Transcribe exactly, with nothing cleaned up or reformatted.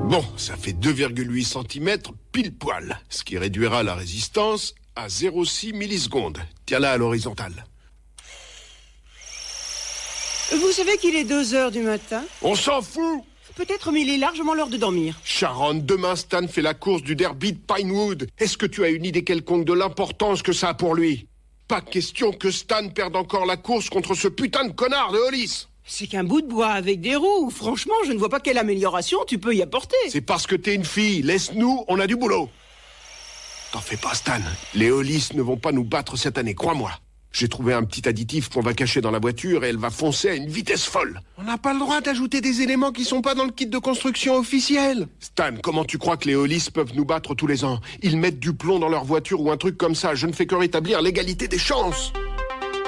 Bon, ça fait deux virgule huit centimètres pile poil, ce qui réduira la résistance à zéro virgule six millisecondes. Tiens-la à l'horizontale. Vous savez qu'il est deux heures du matin? On s'en fout! Peut-être, mais il est largement l'heure de dormir. Sharon, demain Stan fait la course du derby de Pinewood. Est-ce que tu as une idée quelconque de l'importance que ça a pour lui? Pas question que Stan perde encore la course contre ce putain de connard de Hollis. C'est qu'un bout de bois avec des roues. Franchement, je ne vois pas quelle amélioration tu peux y apporter. C'est parce que t'es une fille. Laisse-nous, on a du boulot. T'en fais pas, Stan. Les Hollis ne vont pas nous battre cette année, crois-moi. J'ai trouvé un petit additif qu'on va cacher dans la voiture et elle va foncer à une vitesse folle. On n'a pas le droit d'ajouter des éléments qui sont pas dans le kit de construction officiel. Stan, comment tu crois que les Hollis peuvent nous battre tous les ans? Ils mettent du plomb dans leur voiture ou un truc comme ça. Je ne fais que rétablir l'égalité des chances.